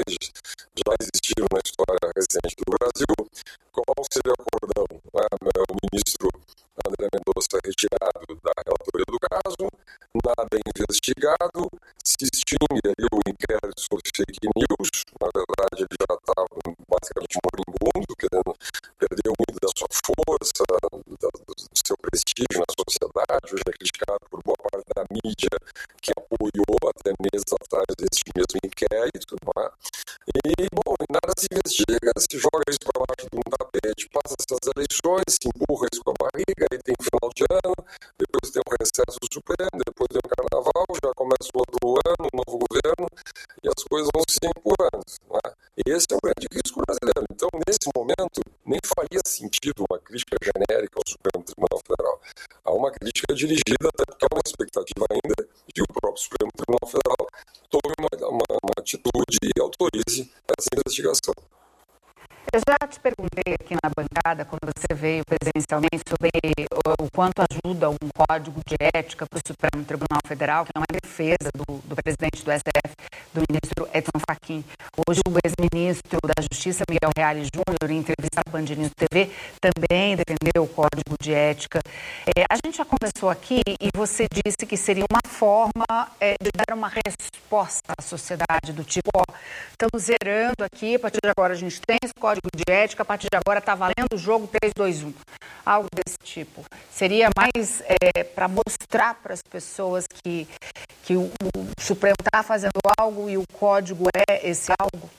já existiram na história recente do Brasil. Qual seria o acordão? O ministro André Mendonça retirado da relatoria do caso, nada é investigado, se extingue ali o inquérito sobre fake news. Na verdade, ele já estava basicamente moribundo, perdeu muito da sua força, do seu prestígio na sociedade. Hoje é criticado por boa parte da mídia que apoiou até meses atrás esse mesmo inquérito. Não é? E, bom, nada se investiga, se joga isso para baixo de um tapete, passa essas eleições, se empurra isso com a barriga, aí tem final de ano, depois tem o recesso do Supremo, depois tem o Carnaval, já começa o outro ano, o novo governo, e as coisas vão se empurrando. Não é? E esse é o grande risco brasileiro. Então, nesse momento, nem faria sentido uma crítica genérica ao Supremo Tribunal Federal. Há uma crítica dirigida, até porque há uma expectativa ainda de que o próprio Supremo Tribunal Federal tome uma atitude e autorize essa investigação. Eu já te perguntei aqui na bancada, quando você veio presencialmente, sobre o quanto ajuda um código de ética para o Supremo Tribunal Federal, que é uma defesa do presidente do STF, do ministro Edson Fachin. Hoje, o ex-ministro da Justiça, Miguel Reale Júnior, em entrevista à Band News TV, também defendeu o código de ética. A gente já conversou aqui e você disse que seria uma forma de dar uma resposta à sociedade do tipo, estamos zerando aqui, a partir de agora a gente tem esse código de ética, a partir de agora está valendo o jogo 3-2-1, algo desse tipo. Seria mais para mostrar para as pessoas que o Supremo está fazendo algo e o código é esse algo?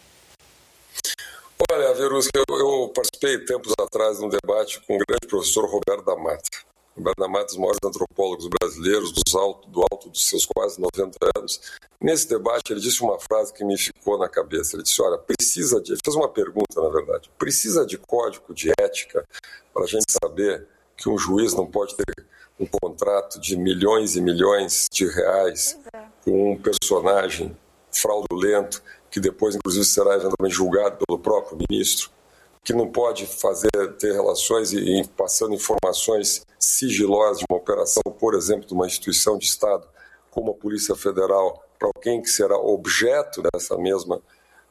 Olha, Verusca, eu participei tempos atrás de um debate com o grande professor Roberto da Mata. Roberto da Mata, um dos maiores antropólogos brasileiros, do alto dos seus quase 90 anos. Nesse debate, ele disse uma frase que me ficou na cabeça. Ele disse, olha, ele fez uma pergunta, na verdade, precisa de código de ética para a gente saber que um juiz não pode ter um contrato de milhões e milhões de reais com um personagem fraudulento, que depois, inclusive, será eventualmente julgado pelo próprio ministro, que não pode ter relações e passando informações sigilosas de uma operação, por exemplo, de uma instituição de Estado, como a Polícia Federal, para alguém que será objeto dessa mesma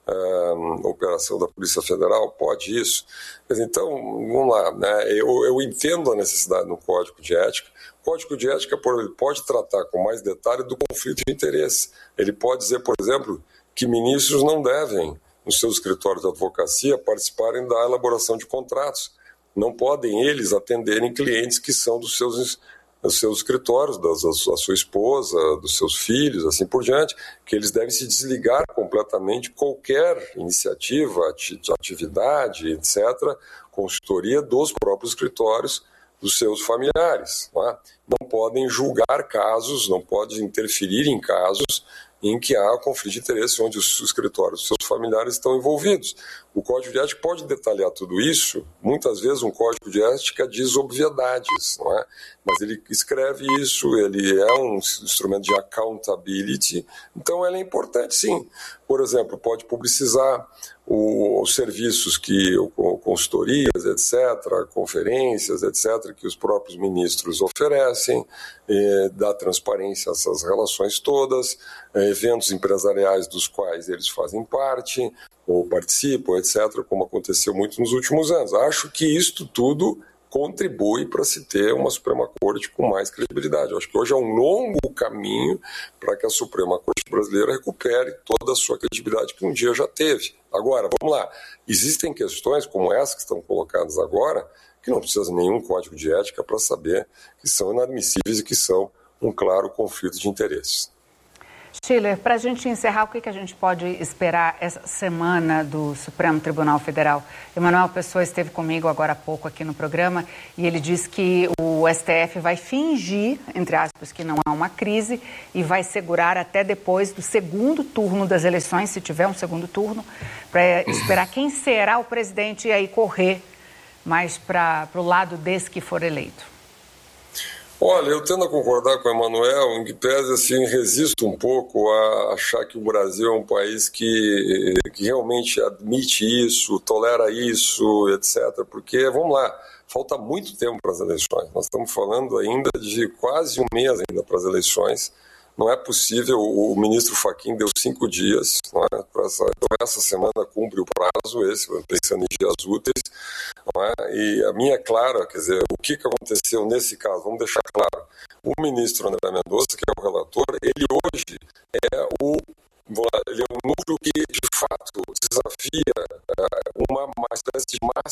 operação da Polícia Federal, pode isso? Mas então, vamos lá, né? Eu entendo a necessidade no Código de Ética. O Código de Ética ele pode tratar com mais detalhe do conflito de interesse. Ele pode dizer, por exemplo, que ministros não devem, nos seus escritórios de advocacia, participarem da elaboração de contratos. Não podem eles atenderem clientes que são dos seus escritórios, da sua esposa, dos seus filhos, assim por diante, que eles devem se desligar completamente de qualquer iniciativa, atividade, etc., consultoria dos próprios escritórios dos seus familiares. Não é? Não podem julgar casos, não podem interferir em casos em que há conflito de interesse, onde os escritórios dos seus familiares estão envolvidos. O Código de Ética pode detalhar tudo isso. Muitas vezes um Código de Ética diz obviedades, não é? Mas ele escreve isso, ele é um instrumento de accountability, então ele é importante, sim. Por exemplo, pode publicizar os serviços consultorias, etc., conferências, etc., que os próprios ministros oferecem, dá transparência a essas relações todas, eventos empresariais dos quais eles fazem parte, ou participam, etc., como aconteceu muito nos últimos anos. Acho que isto tudo contribui para se ter uma Suprema Corte com mais credibilidade. Acho que hoje é um longo caminho para que a Suprema Corte brasileira recupere toda a sua credibilidade que um dia já teve. Agora, vamos lá, existem questões como essa que estão colocadas agora que não precisa de nenhum código de ética para saber que são inadmissíveis e que são um claro conflito de interesses. Schiller, para a gente encerrar, o que a gente pode esperar essa semana do Supremo Tribunal Federal? Emanuel Pessoa esteve comigo agora há pouco aqui no programa e ele disse que o STF vai fingir, entre aspas, que não há uma crise e vai segurar até depois do segundo turno das eleições, se tiver um segundo turno, para esperar quem será o presidente e aí correr mais para o lado desse que for eleito. Olha, eu tendo a concordar com o Emanuel, em que pese assim, resisto um pouco a achar que o Brasil é um país que realmente admite isso, tolera isso, etc. Porque, vamos lá, falta muito tempo para as eleições. Nós estamos falando ainda de quase um mês ainda para as eleições. Não é possível, o ministro Fachin deu 5 dias, não é? Então essa semana cumpre o prazo, pensando em dias úteis, não é? E a minha é clara, quer dizer, o que aconteceu nesse caso, vamos deixar claro, o ministro André Mendonça, que é o relator, ele hoje é o núcleo que, de fato, desafia uma espécie de